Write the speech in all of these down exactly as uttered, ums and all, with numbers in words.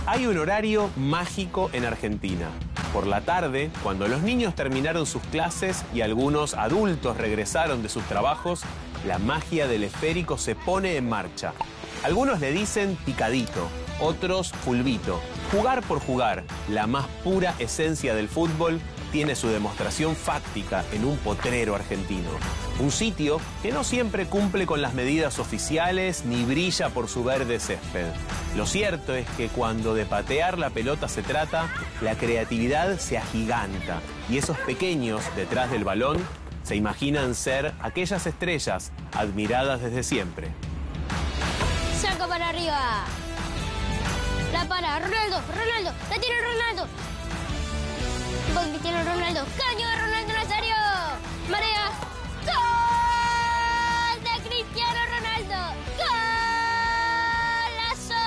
Hay un horario mágico en Argentina. Por la tarde, cuando los niños terminaron sus clases y algunos adultos regresaron de sus trabajos, la magia del esférico se pone en marcha. Algunos le dicen picadito, otros fulbito. Jugar por jugar, la más pura esencia del fútbol, tiene su demostración fáctica en un potrero argentino. Un sitio que no siempre cumple con las medidas oficiales ni brilla por su verde césped. Lo cierto es que cuando de patear la pelota se trata, la creatividad se agiganta y esos pequeños detrás del balón se imaginan ser aquellas estrellas admiradas desde siempre. Saca para arriba. La para, Ronaldo, Ronaldo, la tiene Ronaldo. Con Cristiano Ronaldo, caño de Ronaldo Nazario. Marea, gol de Cristiano Ronaldo. ¡Golazo!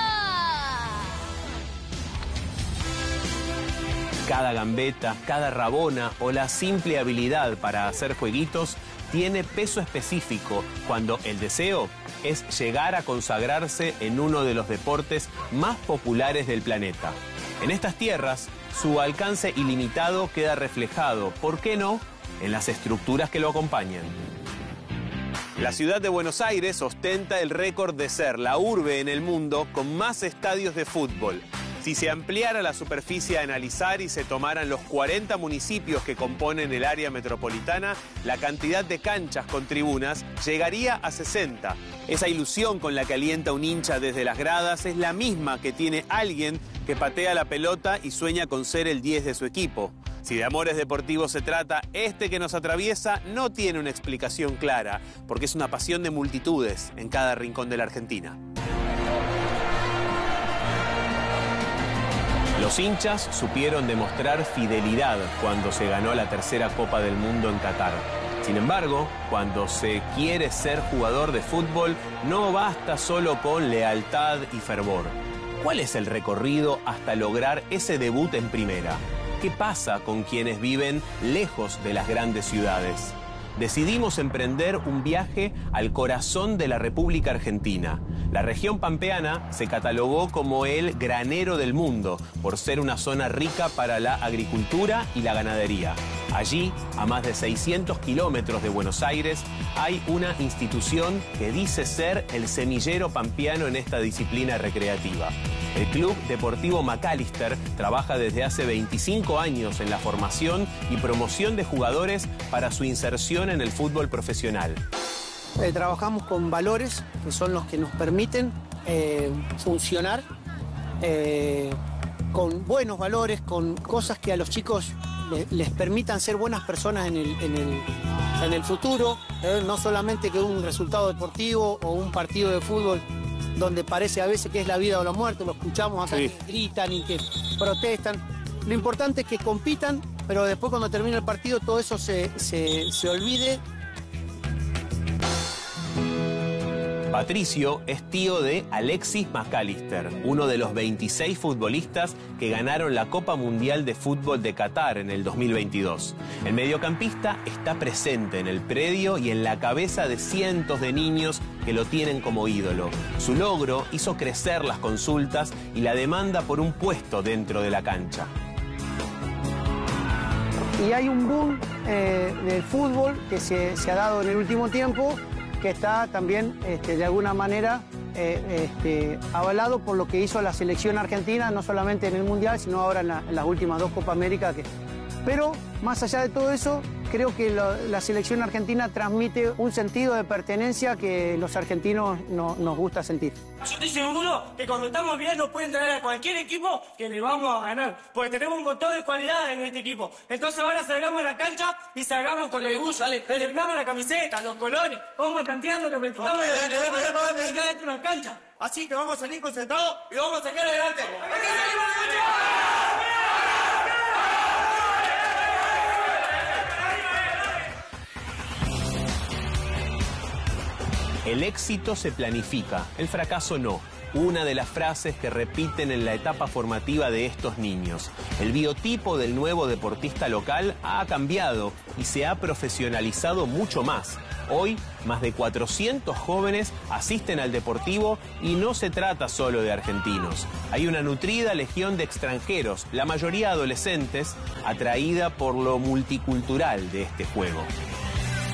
Cada gambeta, cada rabona o la simple habilidad para hacer jueguitos tiene peso específico cuando el deseo es llegar a consagrarse en uno de los deportes más populares del planeta. En estas tierras, su alcance ilimitado queda reflejado, ¿por qué no?, en las estructuras que lo acompañan. La ciudad de Buenos Aires ostenta el récord de ser la urbe en el mundo con más estadios de fútbol. Si se ampliara la superficie a analizar y se tomaran los cuarenta municipios que componen el área metropolitana, la cantidad de canchas con tribunas llegaría a sesenta. Esa ilusión con la que alienta un hincha desde las gradas es la misma que tiene alguien que patea la pelota y sueña con ser el diez de su equipo. Si de amores deportivos se trata, este que nos atraviesa no tiene una explicación clara, porque es una pasión de multitudes en cada rincón de la Argentina. Los hinchas supieron demostrar fidelidad cuando se ganó la tercera Copa del Mundo en Qatar. Sin embargo, cuando se quiere ser jugador de fútbol, no basta solo con lealtad y fervor. ¿Cuál es el recorrido hasta lograr ese debut en primera? ¿Qué pasa con quienes viven lejos de las grandes ciudades? Decidimos emprender un viaje al corazón de la República Argentina. La región pampeana se catalogó como el granero del mundo por ser una zona rica para la agricultura y la ganadería. Allí, a más de seiscientos kilómetros de Buenos Aires, hay una institución que dice ser el semillero pampeano en esta disciplina recreativa. El Club Deportivo Macalister trabaja desde hace veinticinco años en la formación y promoción de jugadores para su inserción en el fútbol profesional. Eh, trabajamos con valores que son los que nos permiten eh, funcionar eh, con buenos valores, con cosas que a los chicos les, les permitan ser buenas personas en el, en el, en el futuro, eh, no solamente que un resultado deportivo o un partido de fútbol donde parece a veces que es la vida o la muerte, lo escuchamos acá, sí, que gritan y que protestan. Lo importante es que compitan, pero después cuando termine el partido todo eso se, se, se olvide. Patricio es tío de Alexis Macalister, uno de los veintiséis futbolistas que ganaron la Copa Mundial de Fútbol de Qatar en el dos mil veintidós. El mediocampista está presente en el predio y en la cabeza de cientos de niños que lo tienen como ídolo. Su logro hizo crecer las consultas y la demanda por un puesto dentro de la cancha. Y hay un boom eh, del fútbol que se, se ha dado en el último tiempo, que está también este, de alguna manera eh, este, avalado por lo que hizo la selección argentina, no solamente en el Mundial, sino ahora en, la, en las últimas dos Copa América. Que... Pero más allá de todo eso, creo que lo, la selección argentina transmite un sentido de pertenencia que los argentinos no, nos gusta sentir. Yo estoy seguro que cuando estamos bien nos pueden traer a cualquier equipo que le vamos a ganar, porque tenemos un montón de cualidades en este equipo. Entonces ahora salgamos a la cancha y salgamos con el orgullo, le lembramos la camiseta, los colores, vamos planteando lo que estamos dentro de la cancha. Así que vamos a salir concentrados y vamos a sacar adelante. El éxito se planifica, el fracaso no. Una de las frases que repiten en la etapa formativa de estos niños. El biotipo del nuevo deportista local ha cambiado y se ha profesionalizado mucho más. Hoy, más de cuatrocientos jóvenes asisten al Deportivo y no se trata solo de argentinos. Hay una nutrida legión de extranjeros, la mayoría adolescentes, atraída por lo multicultural de este juego.